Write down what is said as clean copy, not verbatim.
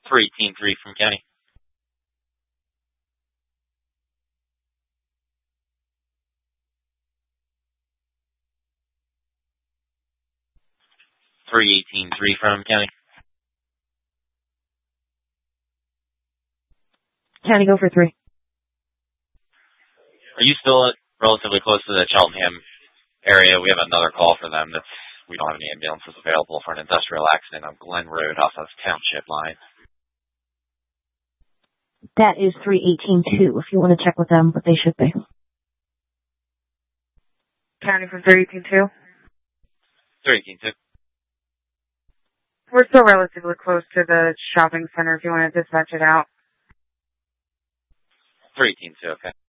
318-3 from county. From county. County, go for 3. Are you still relatively close to the Cheltenham area? We have another call for them we don't have any ambulances available for an industrial accident on Glen Road off of Township line. That is 318-2 if you want to check with them, but they should be. County for 318-2? 318-2. We're still relatively close to the shopping center if you want to dispatch it out. 318-2, okay.